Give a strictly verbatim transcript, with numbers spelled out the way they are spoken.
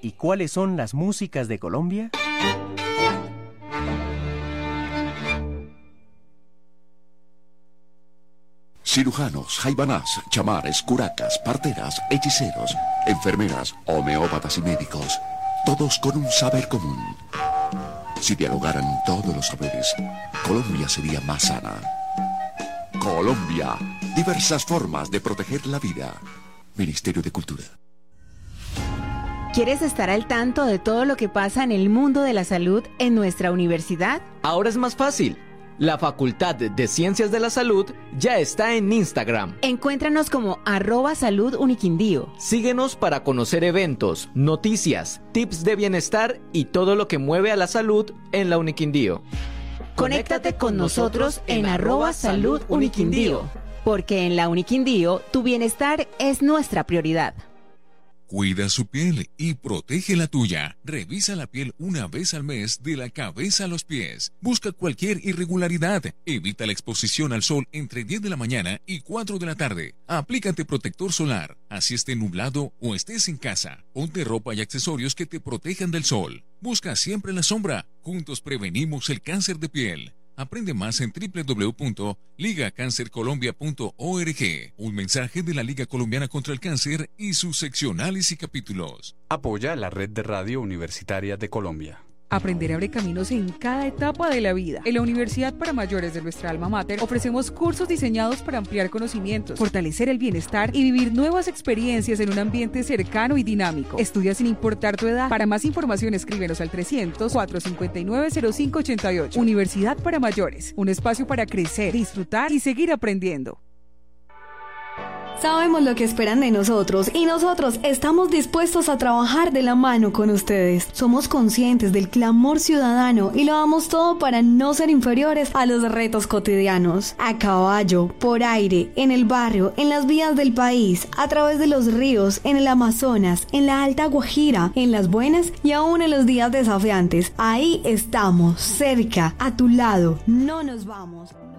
¿Y cuáles son las músicas de Colombia? Cirujanos, jaibanás, chamares, curacas, parteras, hechiceros, enfermeras, homeópatas y médicos, todos con un saber común. Si dialogaran todos los saberes, Colombia sería más sana. Colombia, diversas formas de proteger la vida. Ministerio de Cultura. ¿Quieres estar al tanto de todo lo que pasa en el mundo de la salud en nuestra universidad? Ahora es más fácil. La Facultad de Ciencias de la Salud ya está en Instagram. Encuéntranos como arroba salud uniquindío. Síguenos para conocer eventos, noticias, tips de bienestar y todo lo que mueve a la salud en la Uniquindío. Conéctate con nosotros en arroba salud uniquindío, porque en la Uniquindío tu bienestar es nuestra prioridad. Cuida su piel y protege la tuya. Revisa la piel una vez al mes de la cabeza a los pies. Busca cualquier irregularidad. Evita la exposición al sol entre diez de la mañana y cuatro de la tarde. Aplícate protector solar, así esté nublado o estés en casa. Ponte ropa y accesorios que te protejan del sol. Busca siempre la sombra. Juntos prevenimos el cáncer de piel. Aprende más en doble u doble u doble u punto liga cáncer colombia punto org. Un mensaje de la Liga Colombiana contra el Cáncer y sus seccionales y capítulos. Apoya la Red de Radio Universitaria de Colombia. Aprender abre caminos en cada etapa de la vida. En la Universidad para Mayores de nuestra alma mater ofrecemos cursos diseñados para ampliar conocimientos, fortalecer el bienestar y vivir nuevas experiencias en un ambiente cercano y dinámico. Estudia sin importar tu edad. Para más información escríbenos al trescientos, cuatrocientos cincuenta y nueve, cero cinco ochenta y ocho. Universidad para Mayores, un espacio para crecer, disfrutar y seguir aprendiendo. Sabemos lo que esperan de nosotros y nosotros estamos dispuestos a trabajar de la mano con ustedes. Somos conscientes del clamor ciudadano y lo damos todo para no ser inferiores a los retos cotidianos. A caballo, por aire, en el barrio, en las vías del país, a través de los ríos, en el Amazonas, en la Alta Guajira, en las buenas y aún en los días desafiantes. Ahí estamos, cerca, a tu lado. No nos vamos.